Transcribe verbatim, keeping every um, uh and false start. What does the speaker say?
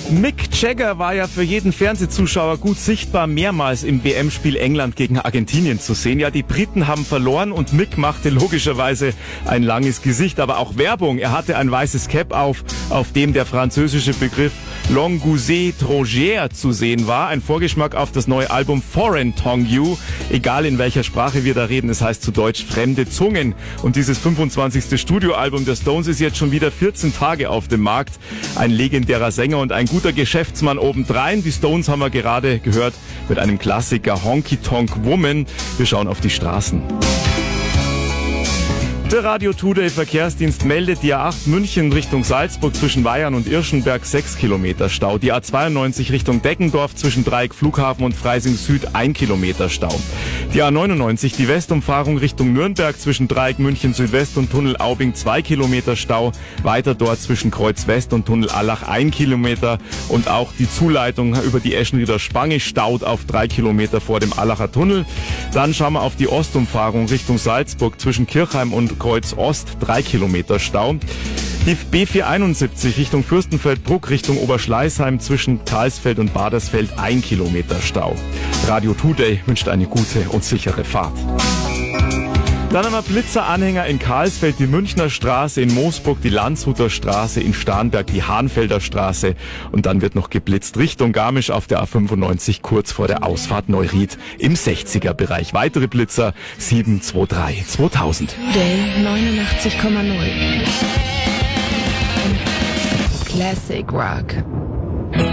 Mick Jagger war ja für jeden Fernsehzuschauer gut sichtbar mehrmals im W M-Spiel England gegen Argentinien zu sehen. Ja, die Briten haben verloren und Mick machte logischerweise ein langes Gesicht, aber auch Werbung. Er hatte ein weißes Cap auf, auf dem der französische Begriff Langousset Trogère zu sehen war. Ein Vorgeschmack auf das neue Album Foreign Tongue You. Egal in welcher Sprache wir da reden, es heißt zu Deutsch fremde Zungen. Und dieses fünfundzwanzigste Studioalbum der Stones ist jetzt schon wieder vierzehn Tage auf dem Markt. Ein legendärer Sänger und ein guter Geschäftsmann obendrein. Die Stones haben wir gerade gehört mit einem Klassiker Honky Tonk Woman. Wir schauen auf die Straßen. Der Radio Today Verkehrsdienst meldet die A acht München Richtung Salzburg zwischen Weyern und Irschenberg sechs Kilometer Stau. Die A zweiundneunzig Richtung Deggendorf zwischen Dreieck Flughafen und Freising Süd ein Kilometer Stau. Die A neunundneunzig, die Westumfahrung Richtung Nürnberg zwischen Dreieck München Südwest und Tunnel Aubing zwei Kilometer Stau. Weiter dort zwischen Kreuz West und Tunnel Allach ein Kilometer. Und auch die Zuleitung über die Eschenrieder Spange staut auf drei Kilometer vor dem Allacher Tunnel. Dann schauen wir auf die Ostumfahrung Richtung Salzburg zwischen Kirchheim und Kreuz Ost, drei Kilometer Stau. Die B vierhunderteinundsiebzig Richtung Fürstenfeldbruck, Richtung Oberschleißheim zwischen Karlsfeld und Badersfeld, ein Kilometer Stau. Radio Today wünscht eine gute und sichere Fahrt. Dann haben wir Blitzeranhänger in Karlsfeld, die Münchner Straße, in Moosburg die Landshuter Straße, in Starnberg die Hahnfelder Straße und dann wird noch geblitzt Richtung Garmisch auf der A fünfundneunzig kurz vor der Ausfahrt Neuried im sechziger Bereich. Weitere Blitzer sieben zwei drei zweitausend. Today neunundachtzig Komma null Classic Rock.